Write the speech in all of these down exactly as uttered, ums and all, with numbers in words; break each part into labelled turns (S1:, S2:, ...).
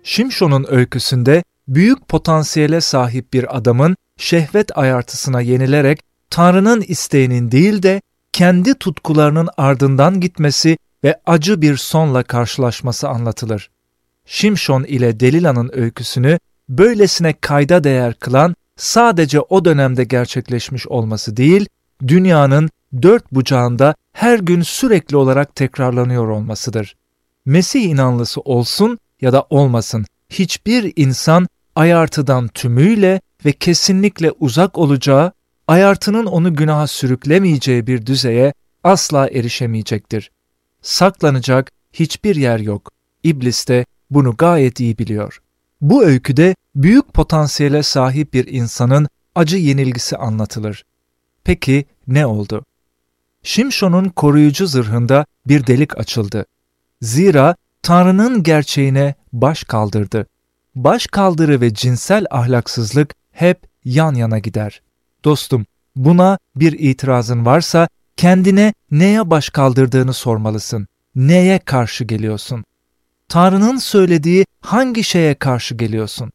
S1: Şimşon'un öyküsünde büyük potansiyele sahip bir adamın şehvet ayartısına yenilerek Tanrı'nın isteğinin değil de kendi tutkularının ardından gitmesi ve acı bir sonla karşılaşması anlatılır. Şimşon ile Delila'nın öyküsünü böylesine kayda değer kılan sadece o dönemde gerçekleşmiş olması değil, dünyanın dört bucağında her gün sürekli olarak tekrarlanıyor olmasıdır. Mesih inanlısı olsun ya da olmasın, hiçbir insan ayartıdan tümüyle ve kesinlikle uzak olacağı, ayartının onu günaha sürüklemeyeceği bir düzeye asla erişemeyecektir. Saklanacak hiçbir yer yok. İblis de bunu gayet iyi biliyor. Bu öyküde büyük potansiyele sahip bir insanın acı yenilgisi anlatılır. Peki ne oldu? Şimşon'un koruyucu zırhında bir delik açıldı. Zira Tanrı'nın gerçeğine baş kaldırdı. Baş kaldırı ve cinsel ahlaksızlık hep yan yana gider. Dostum, buna bir itirazın varsa kendine neye baş kaldırdığını sormalısın. Neye karşı geliyorsun? Tanrı'nın söylediği hangi şeye karşı geliyorsun?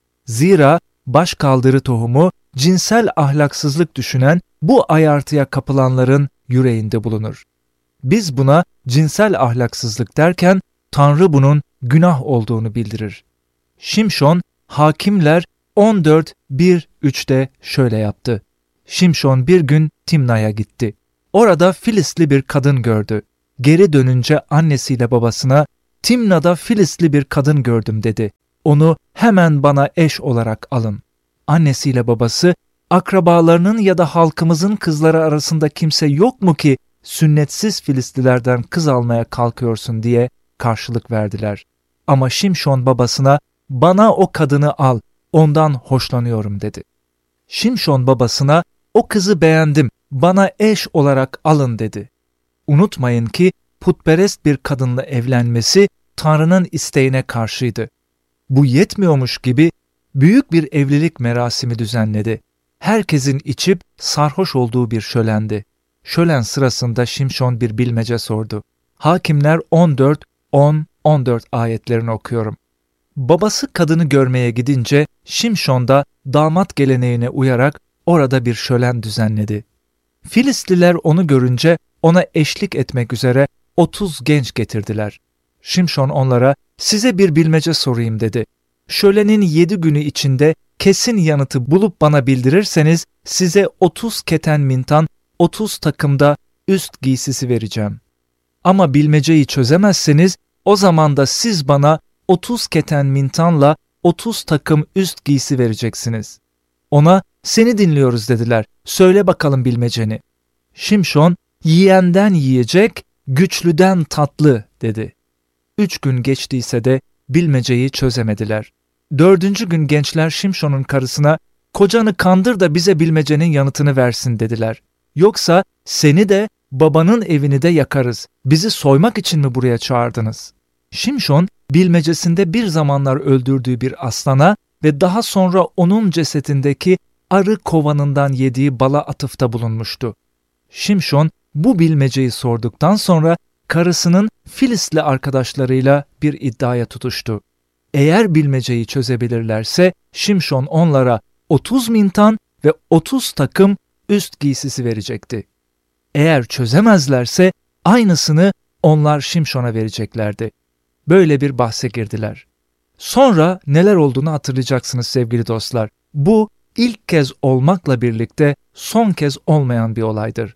S1: Zira baş kaldırı tohumu cinsel ahlaksızlık düşünen bu ayartıya kapılanların yüreğinde bulunur. Biz buna cinsel ahlaksızlık derken Tanrı bunun günah olduğunu bildirir. Şimşon, Hakimler on dört bir üçte şöyle yaptı. Şimşon bir gün Timna'ya gitti. Orada Filistli bir kadın gördü. Geri dönünce annesiyle babasına, Timna'da Filistli bir kadın gördüm dedi. Onu hemen bana eş olarak alın. Annesiyle babası, akrabalarının ya da halkımızın kızları arasında kimse yok mu ki sünnetsiz Filistlilerden kız almaya kalkıyorsun diye karşılık verdiler. Ama Şimşon babasına, bana o kadını al, ondan hoşlanıyorum dedi. Şimşon babasına, o kızı beğendim, bana eş olarak alın dedi. Unutmayın ki putperest bir kadınla evlenmesi Tanrı'nın isteğine karşıydı. Bu yetmiyormuş gibi büyük bir evlilik merasimi düzenledi. Herkesin içip sarhoş olduğu bir şölendi. Şölen sırasında Şimşon bir bilmece sordu. Hakimler on dört on on dört ayetlerini okuyorum. Babası kadını görmeye gidince Şimşon da damat geleneğine uyarak orada bir şölen düzenledi. Filistliler onu görünce ona eşlik etmek üzere otuz genç getirdiler. Şimşon onlara, size bir bilmece sorayım dedi. Şölenin yedi günü içinde kesin yanıtı bulup bana bildirirseniz size otuz keten mintan, otuz takımda üst giysisi vereceğim. Ama bilmeceyi çözemezseniz o zaman da siz bana otuz keten mintanla otuz takım üst giysi vereceksiniz. Ona, seni dinliyoruz dediler. Söyle bakalım bilmeceni. Şimşon, yiyenden yiyecek, güçlüden tatlı dedi. Üç gün geçtiyse de bilmeceyi çözemediler. Dördüncü gün gençler Şimşon'un karısına, kocanı kandır da bize bilmecenin yanıtını versin dediler. Yoksa seni de babanın evini de yakarız. Bizi soymak için mi buraya çağırdınız? Şimşon, bilmecesinde bir zamanlar öldürdüğü bir aslana ve daha sonra onun cesetindeki arı kovanından yediği bala atıfta bulunmuştu. Şimşon bu bilmeceyi sorduktan sonra karısının Filistli arkadaşlarıyla bir iddiaya tutuştu. Eğer bilmeceyi çözebilirlerse Şimşon onlara otuz mintan ve otuz takım üst giysisi verecekti. Eğer çözemezlerse aynısını onlar Şimşon'a vereceklerdi. Böyle bir bahse girdiler. Sonra neler olduğunu hatırlayacaksınız sevgili dostlar. Bu ilk kez olmakla birlikte son kez olmayan bir olaydır.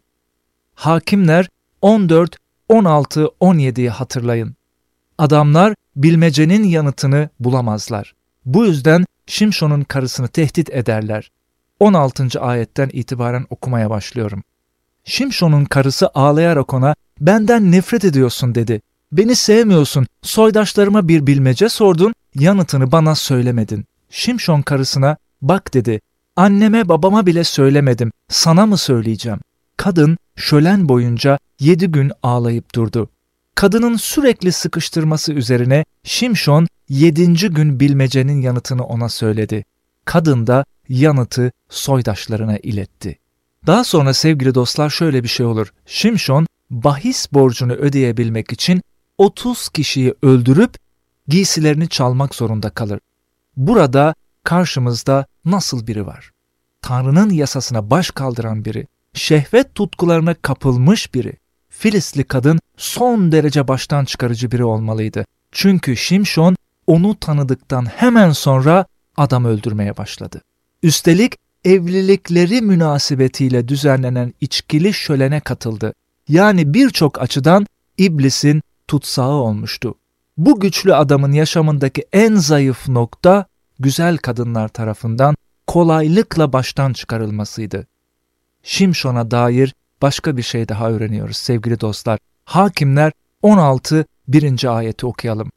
S1: Hakimler on dört on altı on yediyi hatırlayın. Adamlar bilmecenin yanıtını bulamazlar. Bu yüzden Şimşon'un karısını tehdit ederler. on altıncı ayetten itibaren okumaya başlıyorum. Şimşon'un karısı ağlayarak ona, benden nefret ediyorsun dedi. Beni sevmiyorsun, soydaşlarıma bir bilmece sordun, yanıtını bana söylemedin. Şimşon karısına, bak dedi, anneme babama bile söylemedim, sana mı söyleyeceğim? Kadın şölen boyunca yedi gün ağlayıp durdu. Kadının sürekli sıkıştırması üzerine Şimşon yedinci gün bilmecenin yanıtını ona söyledi. Kadın da yanıtı soydaşlarına iletti. Daha sonra sevgili dostlar şöyle bir şey olur. Şimşon bahis borcunu ödeyebilmek için otuz kişiyi öldürüp giysilerini çalmak zorunda kalır. Burada karşımızda nasıl biri var? Tanrı'nın yasasına baş kaldıran biri, şehvet tutkularına kapılmış biri. Filistli kadın son derece baştan çıkarıcı biri olmalıydı. Çünkü Şimşon onu tanıdıktan hemen sonra adam öldürmeye başladı. Üstelik evlilikleri münasebetiyle düzenlenen içkili şölene katıldı. Yani birçok açıdan iblisin tutsağı olmuştu. Bu güçlü adamın yaşamındaki en zayıf nokta güzel kadınlar tarafından kolaylıkla baştan çıkarılmasıydı. Şimşon'a dair başka bir şey daha öğreniyoruz sevgili dostlar. Hakimler on altı birinci ayeti okuyalım.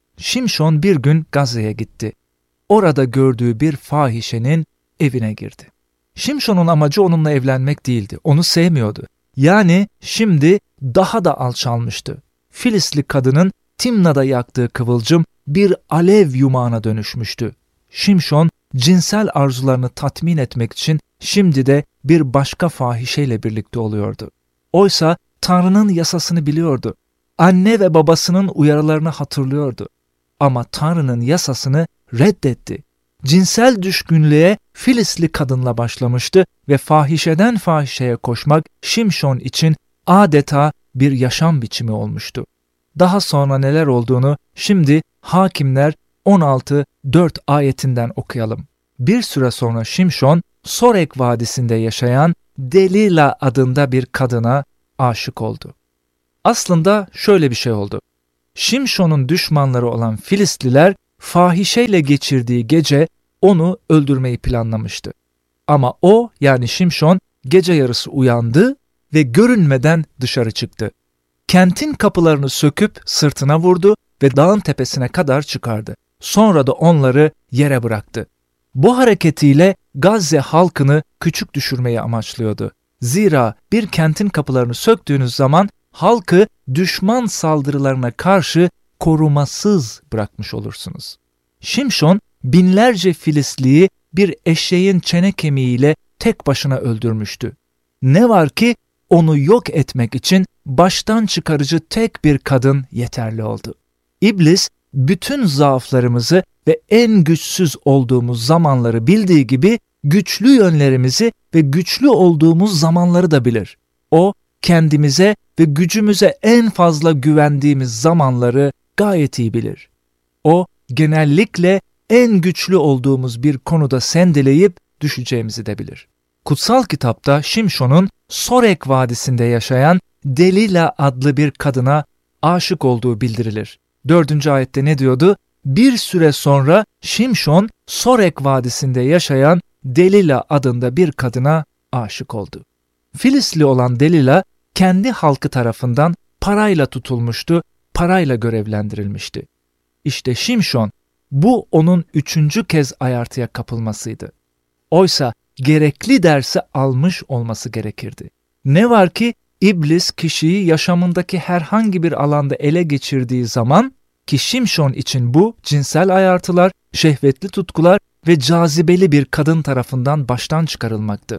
S1: Şimşon bir gün Gazze'ye gitti. Orada gördüğü bir fahişenin evine girdi. Şimşon'un amacı onunla evlenmek değildi. Onu sevmiyordu. Yani şimdi daha da alçalmıştı. Filistli kadının Timna'da yaktığı kıvılcım bir alev yumağına dönüşmüştü. Şimşon cinsel arzularını tatmin etmek için şimdi de bir başka fahişeyle birlikte oluyordu. Oysa Tanrı'nın yasasını biliyordu. Anne ve babasının uyarılarını hatırlıyordu. Ama Tanrı'nın yasasını reddetti. Cinsel düşkünlüğe Filistli kadınla başlamıştı ve fahişeden fahişeye koşmak Şimşon için adeta bir yaşam biçimi olmuştu. Daha sonra neler olduğunu şimdi Hakimler on altı dört ayetinden okuyalım. Bir süre sonra Şimşon, Sorek Vadisi'nde yaşayan Delila adında bir kadına aşık oldu. Aslında şöyle bir şey oldu. Şimşon'un düşmanları olan Filistliler fahişeyle geçirdiği gece onu öldürmeyi planlamıştı. Ama o yani Şimşon gece yarısı uyandı ve görünmeden dışarı çıktı. Kentin kapılarını söküp sırtına vurdu ve dağın tepesine kadar çıkardı. Sonra da onları yere bıraktı. Bu hareketiyle Gazze halkını küçük düşürmeyi amaçlıyordu. Zira bir kentin kapılarını söktüğünüz zaman halkı düşman saldırılarına karşı korumasız bırakmış olursunuz. Şimşon binlerce Filistliyi bir eşeğin çene kemiğiyle tek başına öldürmüştü. Ne var ki onu yok etmek için baştan çıkarıcı tek bir kadın yeterli oldu. İblis bütün zaaflarımızı ve en güçsüz olduğumuz zamanları bildiği gibi güçlü yönlerimizi ve güçlü olduğumuz zamanları da bilir. O kendimize ve gücümüze en fazla güvendiğimiz zamanları gayet iyi bilir. O genellikle en güçlü olduğumuz bir konuda sendeleyip düşeceğimizi de bilir. Kutsal kitapta Şimşon'un Sorek Vadisi'nde yaşayan Delila adlı bir kadına aşık olduğu bildirilir. Dördüncü ayette ne diyordu? Bir süre sonra Şimşon Sorek Vadisi'nde yaşayan Delila adında bir kadına aşık oldu. Filistli olan Delila kendi halkı tarafından parayla tutulmuştu, parayla görevlendirilmişti. İşte Şimşon, bu onun üçüncü kez ayartıya kapılmasıydı. Oysa gerekli dersi almış olması gerekirdi. Ne var ki İblis kişiyi yaşamındaki herhangi bir alanda ele geçirdiği zaman, ki Şimşon için bu cinsel ayartılar, şehvetli tutkular ve cazibeli bir kadın tarafından baştan çıkarılmaktı.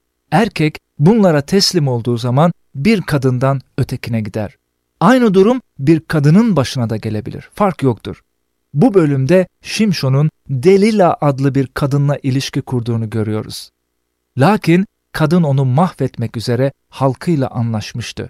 S1: Erkek bunlara teslim olduğu zaman bir kadından ötekine gider. Aynı durum bir kadının başına da gelebilir. Fark yoktur. Bu bölümde Şimşon'un Delila adlı bir kadınla ilişki kurduğunu görüyoruz. Lakin kadın onu mahvetmek üzere halkıyla anlaşmıştı.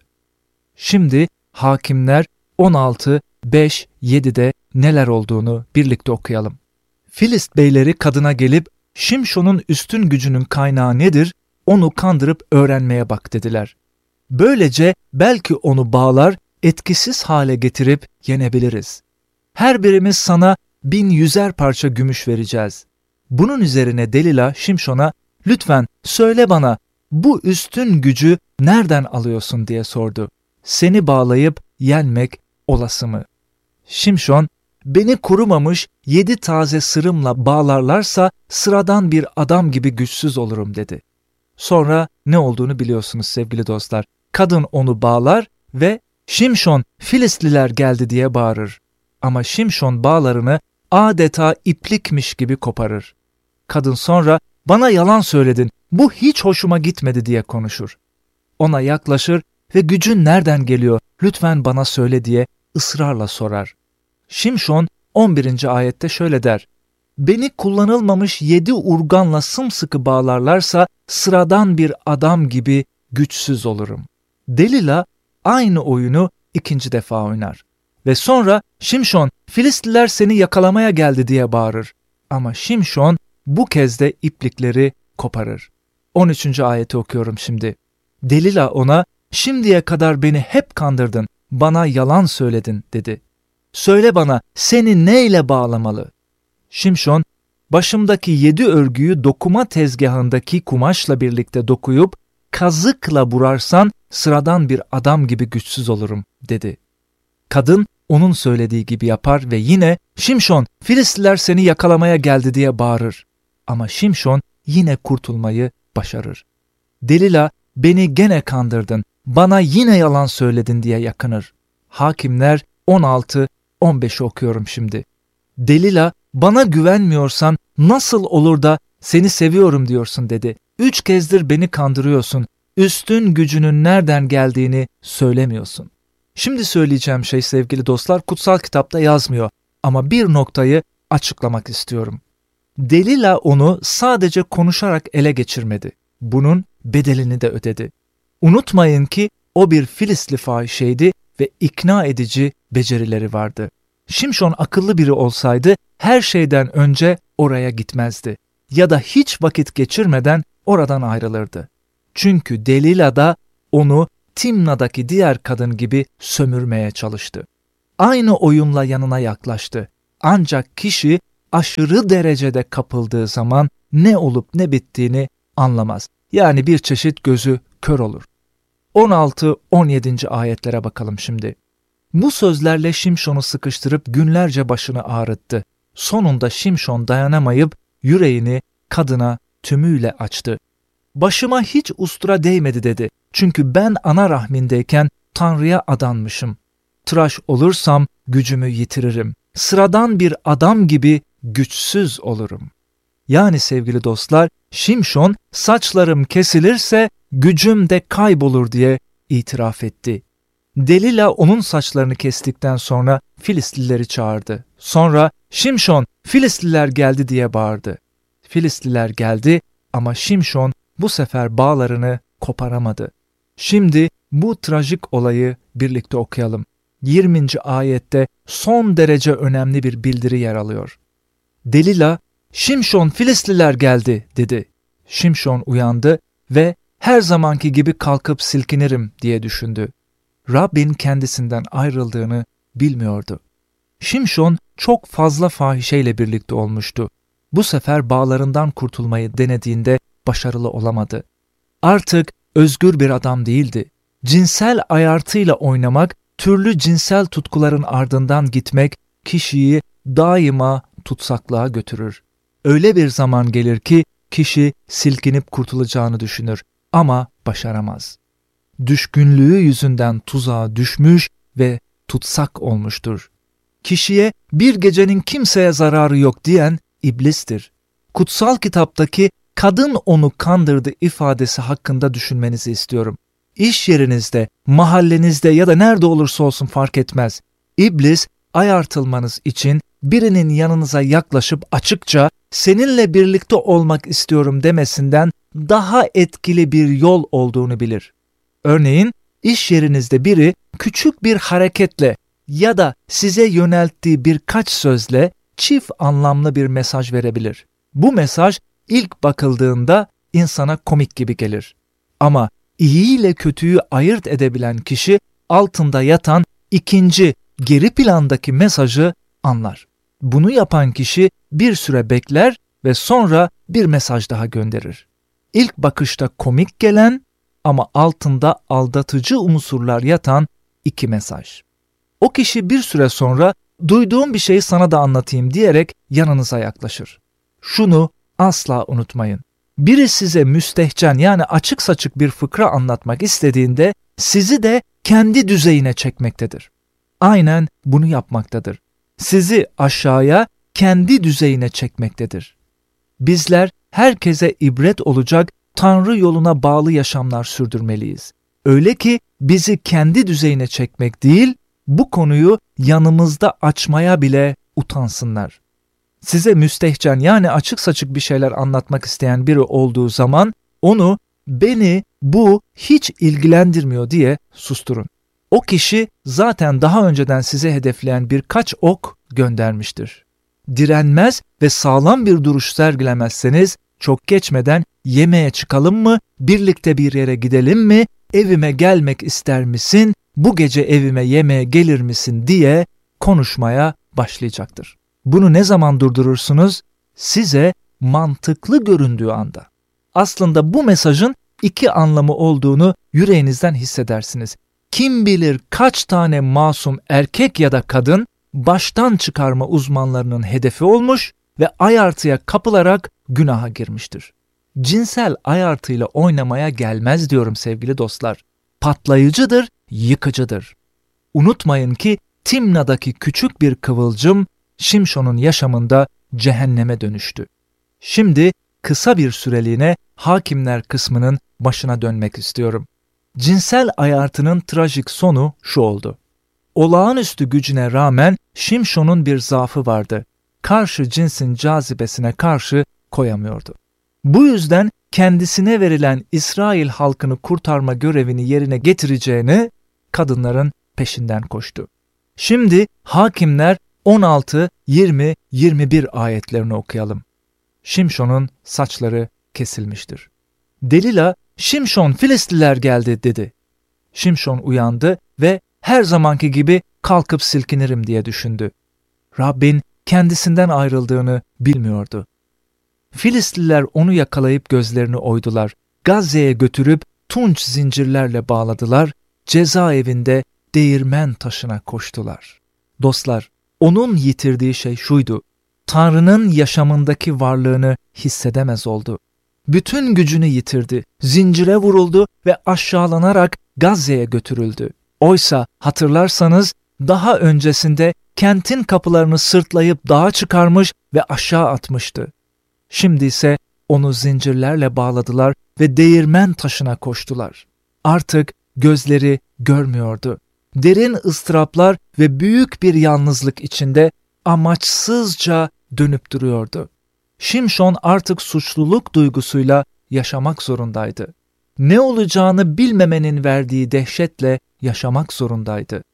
S1: Şimdi Hakimler on altı beş yedi'de neler olduğunu birlikte okuyalım. Filist beyleri kadına gelip Şimşon'un üstün gücünün kaynağı nedir, onu kandırıp öğrenmeye bak dediler. Böylece belki onu bağlar, etkisiz hale getirip yenebiliriz. Her birimiz sana bin yüzer parça gümüş vereceğiz. Bunun üzerine Delila Şimşon'a lütfen söyle bana bu üstün gücü nereden alıyorsun diye sordu. Seni bağlayıp yenmek olası mı? Şimşon, beni kurumamış yedi taze sırımla bağlarlarsa sıradan bir adam gibi güçsüz olurum dedi. Sonra ne olduğunu biliyorsunuz sevgili dostlar. Kadın onu bağlar ve Şimşon Filistliler geldi diye bağırır. Ama Şimşon bağlarını adeta iplikmiş gibi koparır. Kadın sonra bana yalan söyledin, bu hiç hoşuma gitmedi diye konuşur. Ona yaklaşır ve gücün nereden geliyor, lütfen bana söyle diye ısrarla sorar. Şimşon on birinci ayette şöyle der: "Beni kullanılmamış yedi urganla sımsıkı bağlarlarsa sıradan bir adam gibi güçsüz olurum." Delila aynı oyunu ikinci defa oynar. Ve sonra Şimşon, "Filistliler seni yakalamaya geldi" diye bağırır. Ama Şimşon bu kez de iplikleri koparır. on üçüncü ayeti okuyorum şimdi. Delila ona, "Şimdiye kadar beni hep kandırdın, bana yalan söyledin" dedi. "Söyle bana, seni neyle bağlamalı?" Şimşon, "Başımdaki yedi örgüyü dokuma tezgahındaki kumaşla birlikte dokuyup kazıkla burarsan sıradan bir adam gibi güçsüz olurum" dedi. Kadın onun söylediği gibi yapar ve yine "Şimşon, Filistliler seni yakalamaya geldi" diye bağırır. Ama Şimşon yine kurtulmayı başarır. Delila, "Beni gene kandırdın, bana yine yalan söyledin" diye yakınır. Hakimler on altı on beşi okuyorum şimdi. Delila, "Bana güvenmiyorsan nasıl olur da seni seviyorum diyorsun" dedi. "Üç kezdir beni kandırıyorsun. Üstün gücünün nereden geldiğini söylemiyorsun." Şimdi söyleyeceğim şey sevgili dostlar kutsal kitapta yazmıyor ama bir noktayı açıklamak istiyorum. Delila onu sadece konuşarak ele geçirmedi. Bunun bedelini de ödedi. Unutmayın ki o bir Filistli fahişeydi ve ikna edici becerileri vardı. Şimşon akıllı biri olsaydı her şeyden önce oraya gitmezdi ya da hiç vakit geçirmeden oradan ayrılırdı. Çünkü Delila da onu Timna'daki diğer kadın gibi sömürmeye çalıştı. Aynı oyunla yanına yaklaştı. Ancak kişi aşırı derecede kapıldığı zaman ne olup ne bittiğini anlamaz. Yani bir çeşit gözü kör olur. on altı on yedinci ayetlere bakalım şimdi. Bu sözlerle Şimşon'u sıkıştırıp günlerce başını ağrıttı. Sonunda Şimşon dayanamayıp yüreğini kadına tümüyle açtı. "Başıma hiç ustura değmedi" dedi. "Çünkü ben ana rahmindeyken Tanrı'ya adanmışım. Tıraş olursam gücümü yitiririm. Sıradan bir adam gibi güçsüz olurum." Yani sevgili dostlar, Şimşon "Saçlarım kesilirse gücüm de kaybolur" diye itiraf etti. Delila onun saçlarını kestikten sonra Filistlileri çağırdı. Sonra "Şimşon, Filistliler geldi" diye bağırdı. Filistliler geldi ama Şimşon bu sefer bağlarını koparamadı. Şimdi bu trajik olayı birlikte okuyalım. yirminci ayette son derece önemli bir bildiri yer alıyor. Delila, "Şimşon, Filistliler geldi" dedi. Şimşon uyandı ve "Her zamanki gibi kalkıp silkinirim" diye düşündü. Rabbin kendisinden ayrıldığını bilmiyordu. Şimşon çok fazla fahişeyle birlikte olmuştu. Bu sefer bağlarından kurtulmayı denediğinde başarılı olamadı. Artık özgür bir adam değildi. Cinsel ayartıyla oynamak, türlü cinsel tutkuların ardından gitmek kişiyi daima tutsaklığa götürür. Öyle bir zaman gelir ki kişi silkinip kurtulacağını düşünür ama başaramaz. Düşkünlüğü yüzünden tuzağa düşmüş ve tutsak olmuştur. Kişiye "Bir gecenin kimseye zararı yok" diyen iblistir. Kutsal kitaptaki "kadın onu kandırdı" ifadesi hakkında düşünmenizi istiyorum. İş yerinizde, mahallenizde ya da nerede olursa olsun fark etmez. İblis ayartılmanız için birinin yanınıza yaklaşıp açıkça "Seninle birlikte olmak istiyorum" demesinden daha etkili bir yol olduğunu bilir. Örneğin iş yerinizde biri küçük bir hareketle ya da size yönelttiği birkaç sözle çift anlamlı bir mesaj verebilir. Bu mesaj ilk bakıldığında insana komik gibi gelir. Ama iyi ile kötüyü ayırt edebilen kişi altında yatan ikinci geri plandaki mesajı anlar. Bunu yapan kişi bir süre bekler ve sonra bir mesaj daha gönderir. İlk bakışta komik gelen ama altında aldatıcı unsurlar yatan iki mesaj. O kişi bir süre sonra "Duyduğum bir şeyi sana da anlatayım" diyerek yanınıza yaklaşır. Şunu asla unutmayın. Biri size müstehcen yani açık saçık bir fıkra anlatmak istediğinde sizi de kendi düzeyine çekmektedir. Aynen bunu yapmaktadır. Sizi aşağıya, kendi düzeyine çekmektedir. Bizler herkese ibret olacak Tanrı yoluna bağlı yaşamlar sürdürmeliyiz. Öyle ki bizi kendi düzeyine çekmek değil, bu konuyu yanımızda açmaya bile utansınlar. Size müstehcen yani açık saçık bir şeyler anlatmak isteyen biri olduğu zaman onu beni bu hiç ilgilendirmiyor diye susturun. O kişi zaten daha önceden size hedefleyen birkaç ok göndermiştir. Direnmez ve sağlam bir duruş sergilemezseniz çok geçmeden yemeğe çıkalım mı, birlikte bir yere gidelim mi, evime gelmek ister misin, bu gece evime yemeğe gelir misin diye konuşmaya başlayacaktır. Bunu ne zaman durdurursunuz? Size mantıklı göründüğü anda. Aslında bu mesajın iki anlamı olduğunu yüreğinizden hissedersiniz. Kim bilir kaç tane masum erkek ya da kadın baştan çıkarma uzmanlarının hedefi olmuş ve ayartıya kapılarak günaha girmiştir. Cinsel ayartıyla oynamaya gelmez diyorum sevgili dostlar. Patlayıcıdır, yıkıcıdır. Unutmayın ki Timna'daki küçük bir kıvılcım Şimşon'un yaşamında cehenneme dönüştü. Şimdi kısa bir süreliğine hakimler kısmının başına dönmek istiyorum. Cinsel ayartının trajik sonu şu oldu. Olağanüstü gücüne rağmen Şimşon'un bir zaafı vardı. Karşı cinsin cazibesine karşı koyamıyordu. Bu yüzden kendisine verilen İsrail halkını kurtarma görevini yerine getireceğini kadınların peşinden koştu. Şimdi Hakimler on altı, yirmi, yirmi bir ayetlerini okuyalım. Şimşon'un saçları kesilmiştir. Delila, Şimşon Filistliler geldi dedi. Şimşon uyandı ve her zamanki gibi kalkıp silkinirim diye düşündü. Rabbin kendisinden ayrıldığını bilmiyordu. Filistliler onu yakalayıp gözlerini oydular. Gazze'ye götürüp tunç zincirlerle bağladılar. Cezaevinde değirmen taşına koştular. Dostlar, onun yitirdiği şey şuydu. Tanrı'nın yaşamındaki varlığını hissedemez oldu. Bütün gücünü yitirdi, zincire vuruldu ve aşağılanarak Gazze'ye götürüldü. Oysa hatırlarsanız daha öncesinde kentin kapılarını sırtlayıp dağa çıkarmış ve aşağı atmıştı. Şimdi ise onu zincirlerle bağladılar ve değirmen taşına koştular. Artık gözleri görmüyordu. Derin ıstıraplar ve büyük bir yalnızlık içinde amaçsızca dönüp duruyordu. Şimşon artık suçluluk duygusuyla yaşamak zorundaydı. Ne olacağını bilmemenin verdiği dehşetle yaşamak zorundaydı.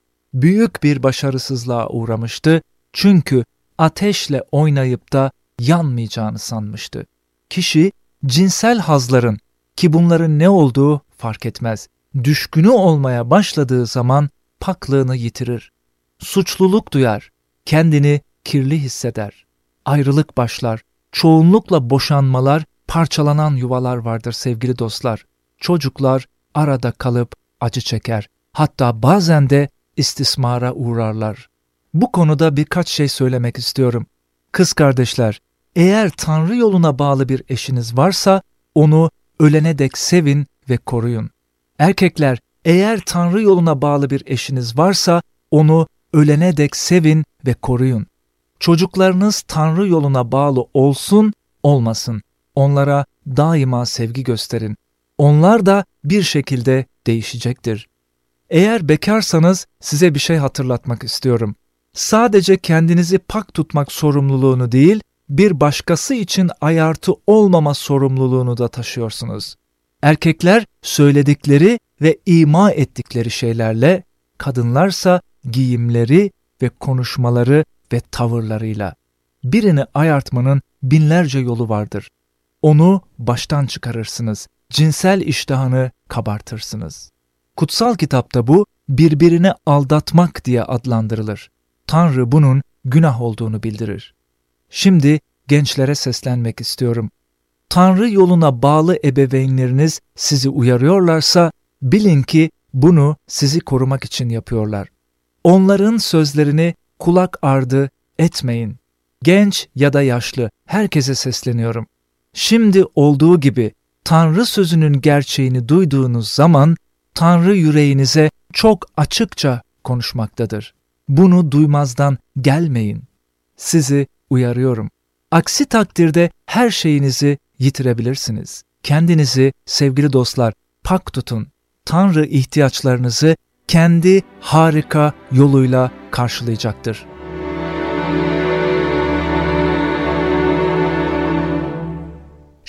S1: Büyük bir başarısızlığa uğramıştı çünkü ateşle oynayıp da yanmayacağını sanmıştı. Kişi cinsel hazların, ki bunların ne olduğu fark etmez, düşkünü olmaya başladığı zaman paklığını yitirir. Suçluluk duyar, kendini kirli hisseder. Ayrılık başlar, çoğunlukla boşanmalar, parçalanan yuvalar vardır sevgili dostlar. Çocuklar arada kalıp acı çeker, hatta bazen de istismara uğrarlar. Bu konuda birkaç şey söylemek istiyorum. Kız kardeşler, eğer Tanrı yoluna bağlı bir eşiniz varsa onu ölene dek sevin ve koruyun. Erkekler, eğer Tanrı yoluna bağlı bir eşiniz varsa onu ölene dek sevin ve koruyun. Çocuklarınız Tanrı yoluna bağlı olsun, olmasın. Onlara daima sevgi gösterin. Onlar da bir şekilde değişecektir. Eğer bekarsanız size bir şey hatırlatmak istiyorum. Sadece kendinizi pak tutmak sorumluluğunu değil, bir başkası için ayartı olmama sorumluluğunu da taşıyorsunuz. Erkekler söyledikleri ve ima ettikleri şeylerle, kadınlarsa giyimleri ve konuşmaları ve tavırlarıyla. Birini ayartmanın binlerce yolu vardır. Onu baştan çıkarırsınız, cinsel iştahını kabartırsınız. Kutsal kitapta bu birbirini aldatmak diye adlandırılır. Tanrı bunun günah olduğunu bildirir. Şimdi gençlere seslenmek istiyorum. Tanrı yoluna bağlı ebeveynleriniz sizi uyarıyorlarsa bilin ki bunu sizi korumak için yapıyorlar. Onların sözlerini kulak ardı etmeyin. Genç ya da yaşlı herkese sesleniyorum. Şimdi olduğu gibi Tanrı sözünün gerçeğini duyduğunuz zaman Tanrı yüreğinize çok açıkça konuşmaktadır. Bunu duymazdan gelmeyin. Sizi uyarıyorum. Aksi takdirde her şeyinizi yitirebilirsiniz. Kendinizi sevgili dostlar pak tutun. Tanrı ihtiyaçlarınızı kendi harika yoluyla karşılayacaktır.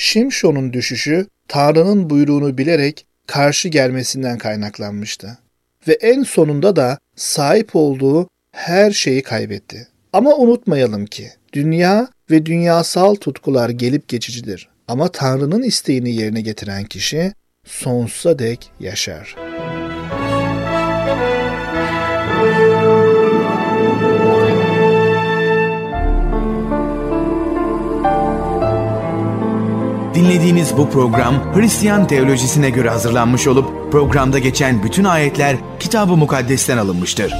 S2: Şimşon'un düşüşü Tanrı'nın buyruğunu bilerek karşı gelmesinden kaynaklanmıştı. Ve en sonunda da sahip olduğu her şeyi kaybetti. Ama unutmayalım ki dünya ve dünyasal tutkular gelip geçicidir. Ama Tanrı'nın isteğini yerine getiren kişi sonsuza dek yaşar.
S3: Dinlediğiniz bu program Hristiyan teolojisine göre hazırlanmış olup programda geçen bütün ayetler Kitab-ı Mukaddes'ten alınmıştır.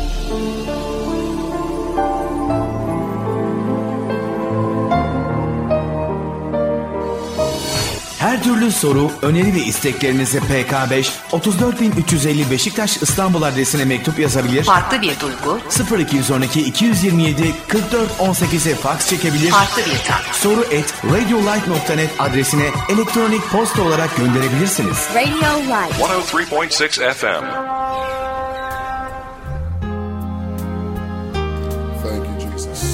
S3: Her türlü soru, öneri ve isteklerinizi P K beş otuz dört bin üç yüz elli Beşiktaş İstanbul adresine mektup yazabilir.
S4: Farklı bir duygu.
S3: sıfır iki on iki iki yüz yirmi yedi kırk dört on sekize faks çekebilir.
S4: Farklı bir tat.
S3: Soru et radiolight nokta net adresine elektronik posta olarak gönderebilirsiniz.
S4: Radio Light
S5: yüz üç nokta altı F M